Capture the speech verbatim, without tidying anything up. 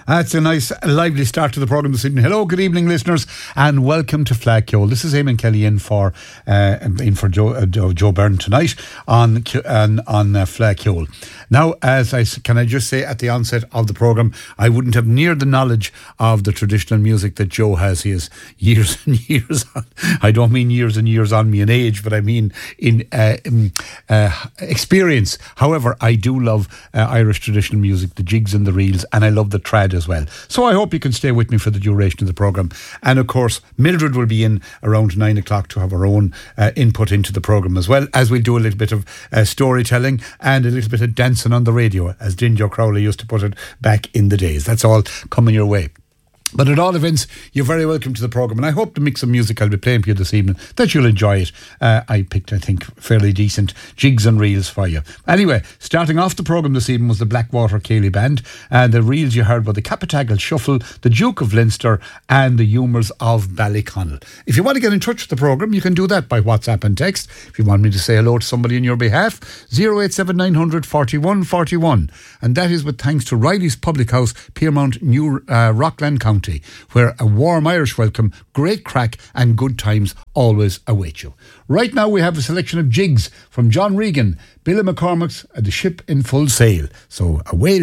That's a nice, lively start to the programme this evening. Hello, good evening, listeners, and welcome to Flag Kjol. This is Eamon Kelly in for uh, in for Joe, uh, Joe Byrne tonight on on, on uh, Flag Kjol. Now, as I can I just say at the onset of the programme, I wouldn't have near the knowledge of the traditional music that Joe has. He has years and years on. I don't mean years and years on me in age, but I mean in uh, um, uh, experience. However, I do love uh, Irish traditional music, the jigs and the reels, and I love the trad as well. So I hope you can stay with me for the duration of the programme. And of course, Mildred will be in around nine o'clock to have her own uh, input into the programme, as well as we'll do a little bit of uh, storytelling and a little bit of dancing on the radio, as Ginger Crowley used to put it back in the days. That's all coming your way. But at all events, you're very welcome to the programme, and I hope the mix of music I'll be playing for you this evening, that you'll enjoy it. Uh, I picked, I think, fairly decent jigs and reels for you. Anyway, starting off the programme this evening was the Blackwater Ceilidh Band, and the reels you heard were the Capitagle Shuffle, the Duke of Leinster, and the Humours of Ballyconnell. If you want to get in touch with the programme, you can do that by WhatsApp and text. If you want me to say hello to somebody on your behalf, zero eight seven nine hundred forty-one forty-one. And that is with thanks to Riley's Public House, Piermount, New uh, Rockland County, where a warm Irish welcome, great crack and good times always await you. Right now we have a selection of jigs from John Regan, Billy McCormick's The Ship in Full Sail. So away